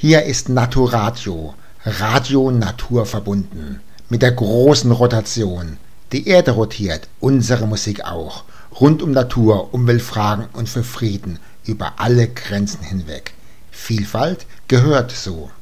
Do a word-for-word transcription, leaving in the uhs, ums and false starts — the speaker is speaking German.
Hier ist Naturadio, Radio naturverbunden, mit der großen Rotation. Die Erde rotiert, unsere Musik auch, rund um Natur, Umweltfragen und für Frieden über alle Grenzen hinweg. Vielfalt gehört so.